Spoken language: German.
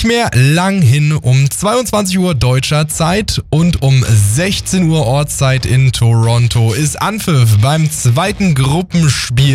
nicht mehr lang hin. Um 22 Uhr deutscher Zeit und um 16 Uhr Ortszeit in Toronto ist Anpfiff beim zweiten Gruppenspiel